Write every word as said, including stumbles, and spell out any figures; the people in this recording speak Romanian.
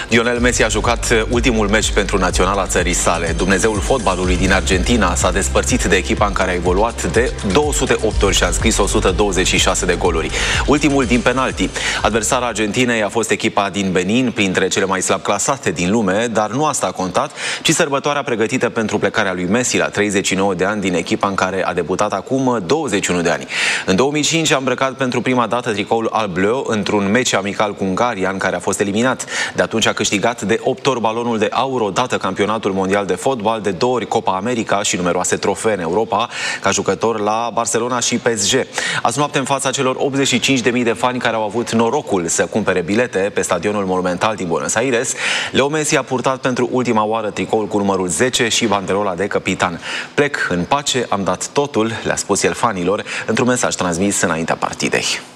Lionel Messi a jucat ultimul meci pentru naționala țării sale. Dumnezeul fotbalului din Argentina s-a despărțit de echipa în care a evoluat de două sute opt ori și a înscris o sută douăzeci și șase de goluri. Ultimul din penalti. Adversara Argentinei a fost echipa din Benin, printre cele mai slab clasate din lume, dar nu asta a contat, ci sărbătoarea pregătită pentru plecarea lui Messi la treizeci și nouă de ani din echipa în care a debutat acum douăzeci și unu de ani. În două mii cinci a îmbrăcat pentru prima dată tricoul alb-bleu într-un meci amical cu Ungaria, în care a fost eliminat. De atunci a câștigat de opt ori balonul de aur, o dată campionatul mondial de fotbal, de două ori Copa America și numeroase trofee în Europa, ca jucător la Barcelona și P S G. Azi noapte, în fața celor optzeci și cinci de mii de fani care au avut norocul să cumpere bilete pe stadionul Monumental din Buenos Aires, Leo Messi a purtat pentru ultima oară tricoul cu numărul zece și banderola de capitan. Plec în pace, am dat totul, le-a spus el fanilor într-un mesaj transmis înaintea partidei.